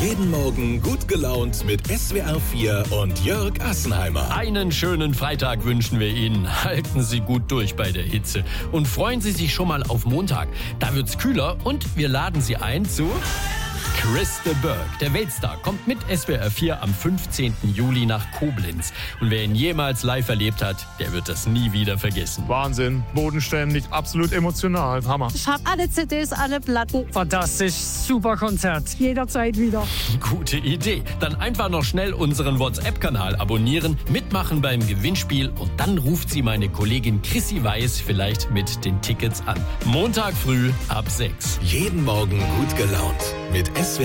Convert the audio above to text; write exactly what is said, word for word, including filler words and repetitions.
Jeden Morgen gut gelaunt mit S W R vier und Jörg Assenheimer. Einen schönen Freitag wünschen wir Ihnen. Halten Sie gut durch bei der Hitze. Und freuen Sie sich schon mal auf Montag. Da wird's kühler und wir laden Sie ein zu Chris de Burgh. Der Weltstar kommt mit S W R vier am fünfzehnten Juli nach Koblenz. Und wer ihn jemals live erlebt hat, der wird das nie wieder vergessen. Wahnsinn, bodenständig, absolut emotional, Hammer. Ich habe alle C Ds, alle Platten. Fantastisch, super Konzert, jederzeit wieder. Gute Idee. Dann einfach noch schnell unseren WhatsApp-Kanal abonnieren, mitmachen beim Gewinnspiel und dann ruft sie meine Kollegin Chrissy Weiß vielleicht mit den Tickets an. Montag früh ab sechs. Jeden Morgen gut gelaunt mit S W R